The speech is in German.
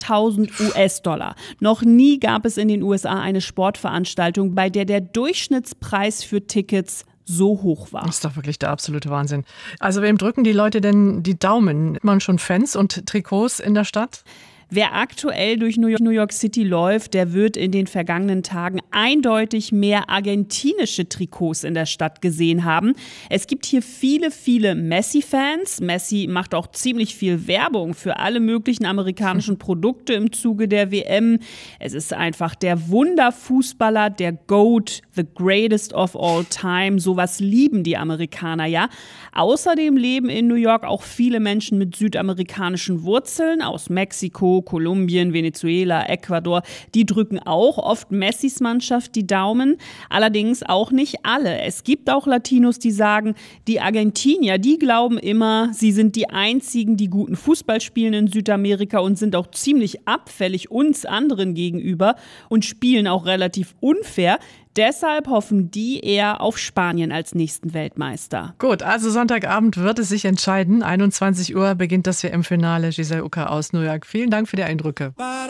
100.000 US-Dollar. Noch nie gab es in den USA eine Sportveranstaltung, bei der der Durchschnittspreis für Tickets so hoch war. Das ist doch wirklich der absolute Wahnsinn. Also wem drücken die Leute denn die Daumen? Hat man schon Fans und Trikots in der Stadt? Wer aktuell durch New York City läuft, der wird in den vergangenen Tagen eindeutig mehr argentinische Trikots in der Stadt gesehen haben. Es gibt hier viele, viele Messi-Fans. Messi macht auch ziemlich viel Werbung für alle möglichen amerikanischen Produkte im Zuge der WM. Es ist einfach der Wunderfußballer, der GOAT, the greatest of all time. Sowas lieben die Amerikaner ja. Außerdem leben in New York auch viele Menschen mit südamerikanischen Wurzeln aus Mexiko, Kolumbien, Venezuela, Ecuador, die drücken auch oft Messis Mannschaft die Daumen, allerdings auch nicht alle. Es gibt auch Latinos, die sagen, die Argentinier, die glauben immer, sie sind die einzigen, die guten Fußball spielen in Südamerika und sind auch ziemlich abfällig uns anderen gegenüber und spielen auch relativ unfair. Deshalb hoffen die eher auf Spanien als nächsten Weltmeister. Gut, also Sonntagabend wird es sich entscheiden. 21 Uhr beginnt das WM-Finale. Giselle Ucker aus New York. Vielen Dank für die Eindrücke.